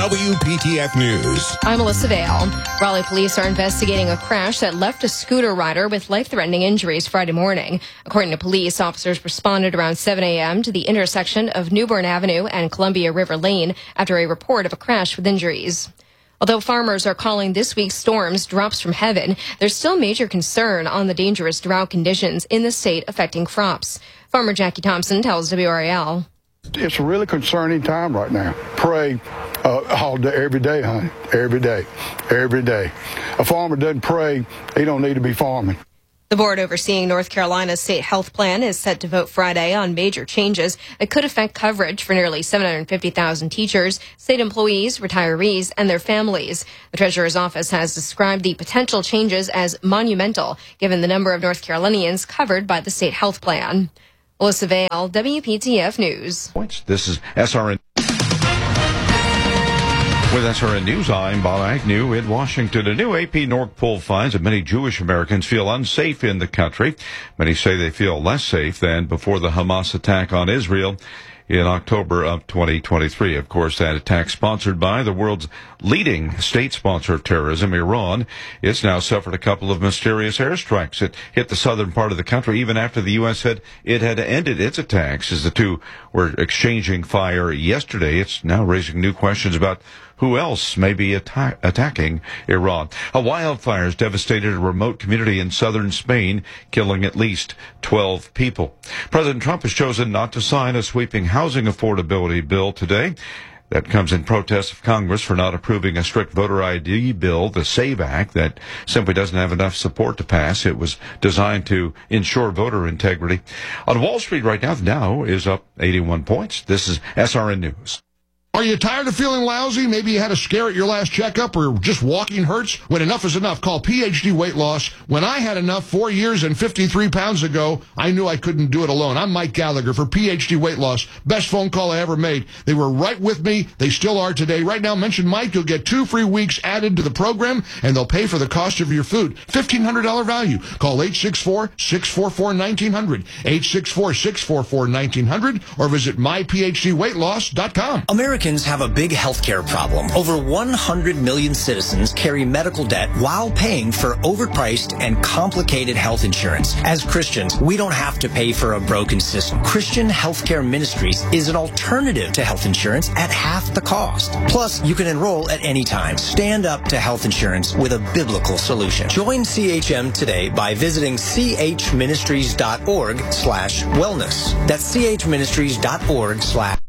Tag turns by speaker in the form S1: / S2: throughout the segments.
S1: WPTF News.
S2: I'm Melissa Vale. Raleigh police are investigating a crash that left a scooter rider with life-threatening injuries Friday morning. According to police, officers responded around 7 a.m. to the intersection of Newborn Avenue and Columbia River Lane after a report of a crash with injuries. Although farmers are calling this week's storms drops from heaven, there's still major concern on the dangerous drought conditions in the state affecting crops. Farmer Jackie Thompson tells WRAL.
S3: It's a really concerning time right now. Pray all day, every day, honey. Every day. Every day. A farmer doesn't pray, he don't need to be farming.
S2: The board overseeing North Carolina's state health plan is set to vote Friday on major changes that could affect coverage for nearly 750,000 teachers, state employees, retirees, and their families. The Treasurer's office has described the potential changes as monumental, given the number of North Carolinians covered by the state health plan. Melissa Vale, WPTF News.
S4: This is SRN. With SRN News, I'm Bob Agnew in Washington. A new AP NORC poll finds that many Jewish Americans feel unsafe in the country. Many say they feel less safe than before the Hamas attack on Israel in October of 2023. Of course, that attack sponsored by the world's leading state sponsor of terrorism, Iran. It's now suffered a couple of mysterious airstrikes that hit the southern part of the country even after the U.S. said it had ended its attacks. As the two were exchanging fire yesterday, it's now raising new questions about who else may be attacking Iran. A wildfire has devastated a remote community in southern Spain, killing at least 12 people. President Trump has chosen not to sign a sweeping housing affordability bill today. That comes in protest of Congress for not approving a strict voter ID bill, the SAVE Act, that simply doesn't have enough support to pass. It was designed to ensure voter integrity. On Wall Street right now, the Dow is up 81 points. This is SRN News.
S5: Are you tired of feeling lousy? Maybe you had a scare at your last checkup or just walking hurts? When enough is enough, call PhD Weight Loss. When I had enough 4 years and 53 pounds ago, I knew I couldn't do it alone. I'm Mike Gallagher for PhD Weight Loss. Best phone call I ever made. They were right with me. They still are today. Right now, mention Mike. You'll get 2 free weeks added to the program, and they'll pay for the cost of your food. $1,500 value. Call 864-644-1900, 864-644-1900, or visit myphdweightloss.com.
S6: Americans have a big healthcare problem. Over 100 million citizens carry medical debt while paying for overpriced and complicated health insurance. As Christians, we don't have to pay for a broken system. Christian Healthcare Ministries is an alternative to health insurance at half the cost. Plus, you can enroll at any time. Stand up to health insurance with a biblical solution. Join CHM today by visiting chministries.org/wellness. That's chministries.org/.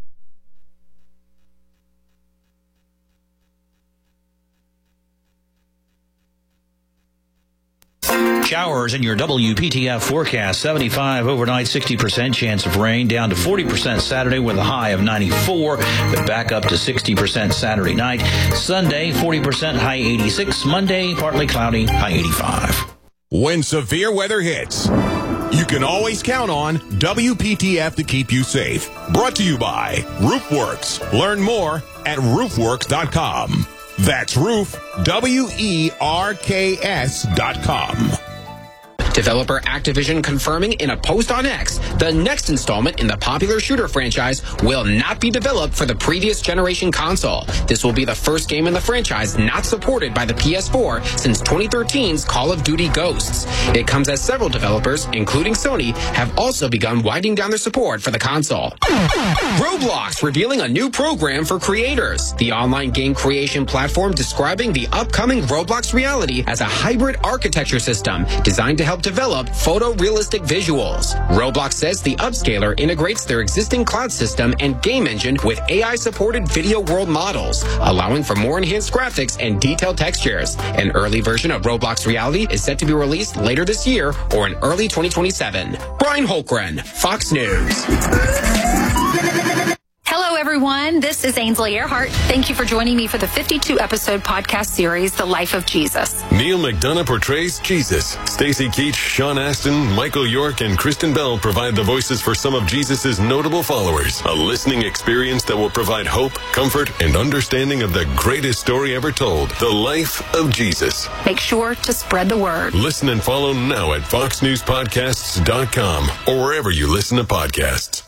S7: Showers in your WPTF forecast. 75 overnight, 60% chance of rain, down to 40% Saturday with a high of 94, but back up to 60% Saturday night. Sunday, 40%, high 86. Monday, partly cloudy, high 85.
S1: When severe weather hits, you can always count on WPTF to keep you safe. Brought to you by RoofWorks. Learn more at roofworks.com. That's roof, WERKS.com.
S8: Developer Activision confirming in a post on X, the next installment in the popular shooter franchise will not be developed for the previous generation console. This will be the first game in the franchise not supported by the PS4 since 2013's Call of Duty Ghosts. It comes as several developers, including Sony, have also begun winding down their support for the console. Roblox revealing a new program for creators. The online game creation platform describing the upcoming Roblox reality as a hybrid architecture system designed to help develop photorealistic visuals. Roblox says the upscaler integrates their existing cloud system and game engine with AI-supported video world models, allowing for more enhanced graphics and detailed textures. An early version of Roblox Reality is set to be released later this year or in early 2027. Brian Holgren, Fox News.
S9: Hello, everyone. This is Ainsley Earhart. Thank you for joining me for the 52-episode podcast series, The Life of Jesus.
S10: Neil McDonough portrays Jesus. Stacey Keach, Sean Astin, Michael York, and Kristen Bell provide the voices for some of Jesus' notable followers. A listening experience that will provide hope, comfort, and understanding of the greatest story ever told, The Life of Jesus.
S9: Make sure to spread the word.
S10: Listen and follow now at foxnewspodcasts.com or wherever you listen to podcasts.